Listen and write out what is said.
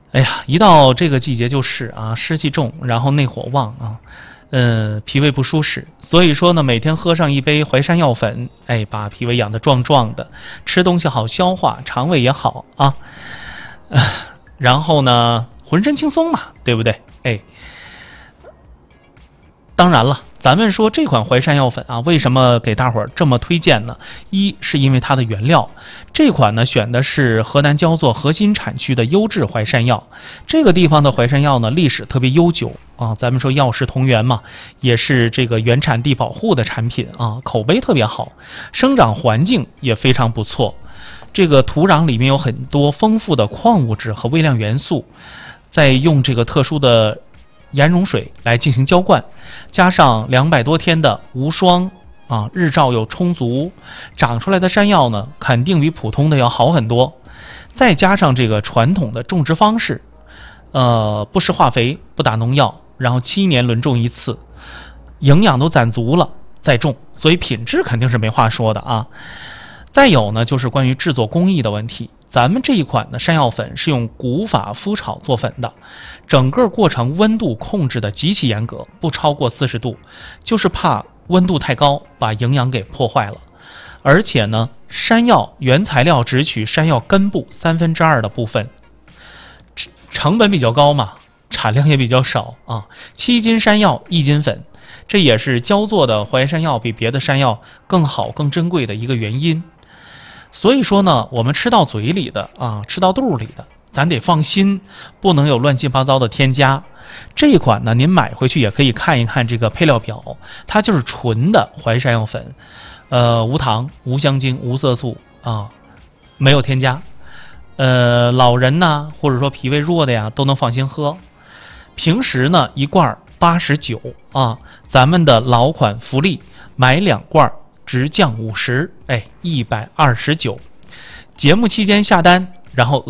哎呀，一到这个季节就是啊，湿气重，然后内火旺啊，脾胃不舒适，所以说呢，每天喝上一杯淮山药粉，哎，把脾胃养得壮壮的，吃东西好消化，肠胃也好啊，然后呢，浑身轻松嘛，对不对？哎，当然了，咱们说这款淮山药粉啊，为什么给大伙儿这么推荐呢？一是因为它的原料，这款呢选的是河南焦作核心产区的优质淮山药，这个地方的淮山药呢历史特别悠久啊，咱们说药食同源嘛，也是这个原产地保护的产品啊，口碑特别好，生长环境也非常不错，这个土壤里面有很多丰富的矿物质和微量元素，再用这个特殊的盐溶水来进行浇灌，加上200多天的无霜啊，日照又充足，长出来的山药呢，肯定比普通的要好很多。再加上这个传统的种植方式，不施化肥，不打农药，然后7年轮种一次，营养都攒足了再种，所以品质肯定是没话说的啊。再有呢，就是关于制作工艺的问题。咱们这一款的山药粉是用古法麸炒做粉的，整个过程温度控制的极其严格，不超过40度，就是怕温度太高把营养给破坏了。而且呢，山药原材料只取山药根部2/3的部分，成本比较高嘛，产量也比较少啊。7斤山药1斤粉，这也是焦作的淮山药比别的山药更好更珍贵的一个原因。所以说呢，我们吃到嘴里的啊，吃到肚里的，咱得放心，不能有乱七八糟的添加。这一款呢，您买回去也可以看一看这个配料表，它就是纯的淮山药粉，无糖、无香精、无色素啊，没有添加。老人呐，或者说脾胃弱的呀，都能放心喝。平时呢，一罐89啊，咱们的老款福利，买2罐直降50，哎，129。节目期间下单，然后